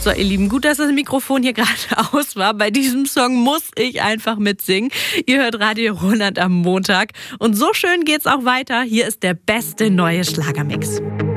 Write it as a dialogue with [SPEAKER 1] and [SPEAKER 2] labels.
[SPEAKER 1] So, ihr Lieben, gut, dass das Mikrofon hier gerade aus war. Bei diesem Song muss ich einfach mitsingen. Ihr hört Radio Roland am Montag. Und so schön geht's auch weiter. Hier ist der beste neue Schlagermix.